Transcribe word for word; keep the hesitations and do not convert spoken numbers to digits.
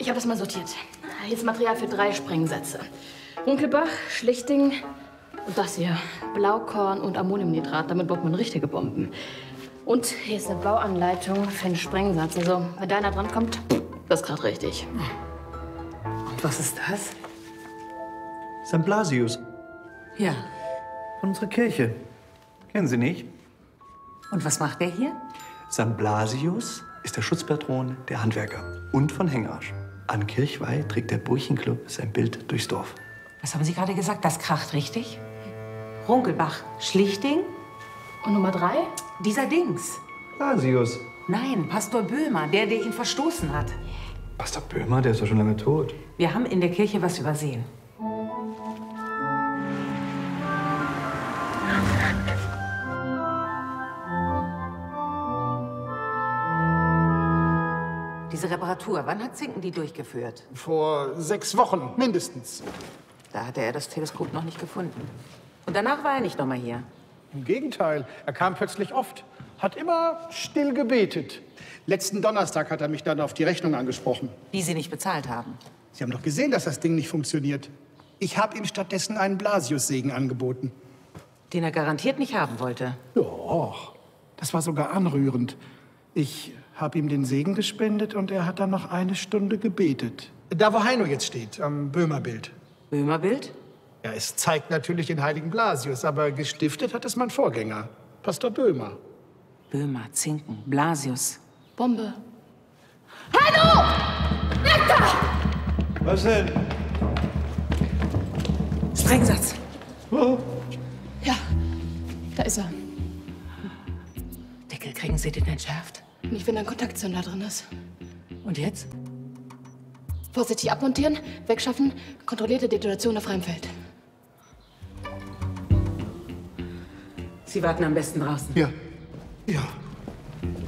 Ich habe das mal sortiert. Hier ist Material für drei Sprengsätze. Runkelbach, Schlichting und das hier. Blaukorn und Ammoniumnitrat. Damit baut man richtige Bomben. Und hier ist eine Bauanleitung für einen Sprengsatz. Also, wenn da einer drankommt, das ist gerade richtig. Und was ist das? Sankt Blasius. Ja. Von unserer Kirche. Kennen Sie nicht? Und was macht der hier? Sankt Blasius ist der Schutzpatron der Handwerker und von Hengarsch. An Kirchweih trägt der Burchenclub sein Bild durchs Dorf. Was haben Sie gerade gesagt? Das kracht richtig? Runkelbach, Schlichting? Und Nummer drei? Dieser Dings. Blasius. Nein, Pastor Böhmer, der, der ihn verstoßen hat. Pastor Böhmer, der ist doch schon lange tot. Wir haben in der Kirche was übersehen. Diese Reparatur, wann hat Zinken die durchgeführt? Vor sechs Wochen mindestens. Da hatte er das Teleskop noch nicht gefunden. Und danach war er nicht noch mal hier. Im Gegenteil, er kam plötzlich oft. Hat immer still gebetet. Letzten Donnerstag hat er mich dann auf die Rechnung angesprochen. Die Sie nicht bezahlt haben. Sie haben doch gesehen, dass das Ding nicht funktioniert. Ich habe ihm stattdessen einen Blasiussegen angeboten. Den er garantiert nicht haben wollte. Doch, das war sogar anrührend. Ich habe ihm den Segen gespendet und er hat dann noch eine Stunde gebetet. Da, wo Heino jetzt steht, am Böhmerbild. Böhmerbild? Ja, es zeigt natürlich den heiligen Blasius, aber gestiftet hat es mein Vorgänger, Pastor Böhmer. Böhmer, Zinken, Blasius. Bombe. Heino! Weg da! Was denn? Sprengsatz. Oh. Ja, da ist er. Deckel, kriegen Sie den entschärft? Nicht, wenn ein Kontaktzünder drin ist. Und jetzt? Vorsichtig abmontieren, wegschaffen, kontrollierte Detonation auf freiem Feld. Sie warten am besten draußen. Ja, ja.